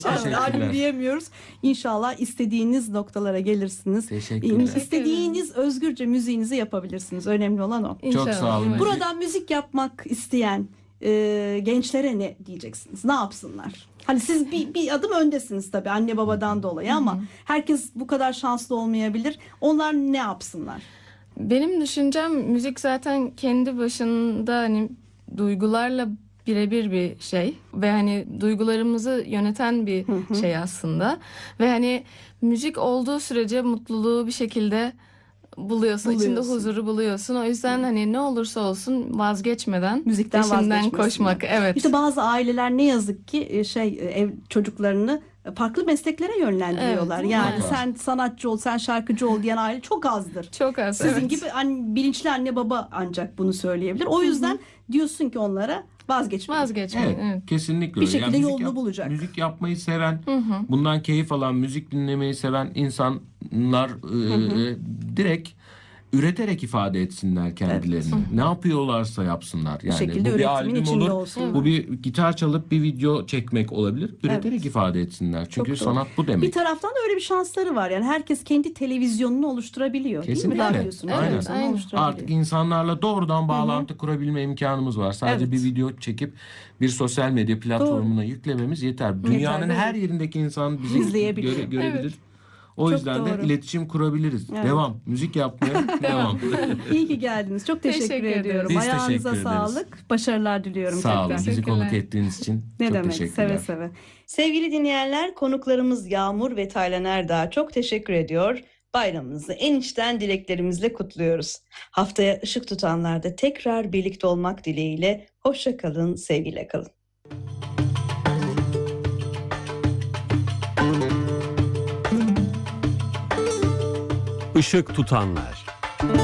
albüm diyemiyoruz. İnşallah istediğiniz noktalara gelirsiniz. Teşekkürler. İstediğiniz özgürce müziğinizi yapabilirsiniz. Önemli olan o. İnşallah. Çok sağ olun. Buradan müzik yapmak isteyen gençlere ne diyeceksiniz? Ne yapsınlar? Hani siz bir adım öndesiniz tabii anne babadan dolayı ama herkes bu kadar şanslı olmayabilir. Onlar ne yapsınlar? Benim düşüncem müzik zaten kendi başında hani duygularla birebir bir şey ve hani duygularımızı yöneten bir şey aslında ve hani müzik olduğu sürece mutluluğu bir şekilde buluyorsun. İçinde huzuru buluyorsun. O yüzden hani ne olursa olsun vazgeçmeden müzikten koşmak. Evet. İşte bazı aileler ne yazık ki ev çocuklarını farklı mesleklere yönlendiriyorlar. Evet, yani evet. sen sanatçı ol, sen şarkıcı ol diyen aile çok azdır. Çok az. Sizin gibi bilinçli anne baba ancak bunu söyleyebilir. O yüzden diyorsun ki onlara vazgeçmeyin. Evet. Kesinlikle bir öyle. şekilde yolunu bulacak. Müzik yapmayı seven, bundan keyif alan, müzik dinlemeyi seven insanlar direkt üreterek ifade etsinler kendilerini. Ne yapıyorlarsa yapsınlar. Yani şekilde bu bir üretimin albüm içinde olur, olsunlar. bu bir gitar çalıp bir video çekmek olabilir. Üreterek ifade etsinler. Çünkü sanat bu demek. Bir taraftan da öyle bir şansları var. Yani herkes kendi televizyonunu oluşturabiliyor. Kesinlikle. Değil mi? Daha biliyorsun. Aynen. Artık insanlarla doğrudan bağlantı kurabilme imkanımız var. Sadece bir video çekip bir sosyal medya platformuna yüklememiz yeter. Dünyanın her yerindeki insan bizi görebilir. Evet. O yüzden de iletişim kurabiliriz. Evet. Devam. Müzik yapmaya devam. İyi ki geldiniz. Çok teşekkür ediyorum. Biz Ayağınıza teşekkür ederiz. sağlık. Başarılar diliyorum. Sağ olun. tekrar. Bizi konuk ettiğiniz için Ne çok demek? teşekkürler. Seve seve. Sevgili dinleyenler, konuklarımız Yağmur ve Taylan Erdağ'a çok teşekkür ediyor. Bayramınızı en içten dileklerimizle kutluyoruz. Haftaya ışık tutanlarda tekrar birlikte olmak dileğiyle. Hoşça kalın, sevgiyle kalın. Işık tutanlar.